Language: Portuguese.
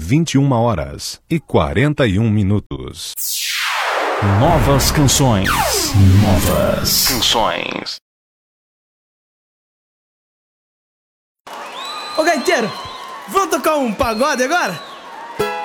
21h41. Novas canções. Novas canções. Ô gaiteiro, vamos tocar um pagode agora?